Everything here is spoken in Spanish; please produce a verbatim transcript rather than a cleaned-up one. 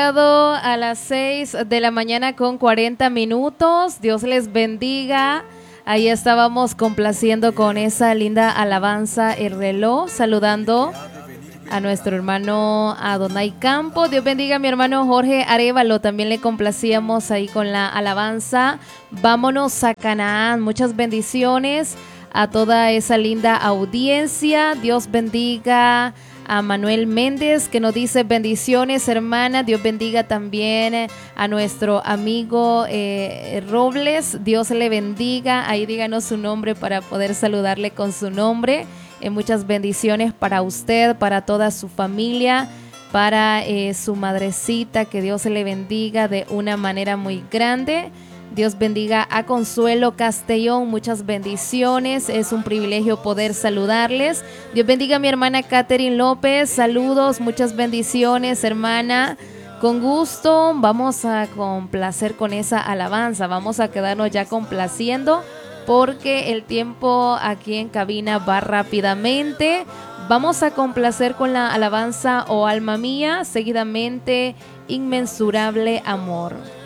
llegado a las seis de la mañana con cuarenta minutos. Dios les bendiga. Ahí estábamos complaciendo con esa linda alabanza El Reloj, saludando a nuestro hermano Adonai Campo. Dios bendiga a mi hermano Jorge Arevalo. También le complacíamos ahí con la alabanza Vámonos a Canaán. Muchas bendiciones a toda esa linda audiencia. Dios bendiga a Manuel Méndez, que nos dice bendiciones, hermana. Dios bendiga también a nuestro amigo eh, Robles. Dios le bendiga. Ahí díganos su nombre para poder saludarle con su nombre. Eh, muchas bendiciones para usted, para toda su familia, para eh, su madrecita. Que Dios le bendiga de una manera muy grande. Dios bendiga a Consuelo Castellón, muchas bendiciones, es un privilegio poder saludarles. Dios bendiga a mi hermana Catherine López, saludos, muchas bendiciones, hermana. Con gusto, vamos a complacer con esa alabanza, vamos a quedarnos ya complaciendo porque el tiempo aquí en cabina va rápidamente. Vamos a complacer con la alabanza Oh alma mía, seguidamente Inmensurable amor.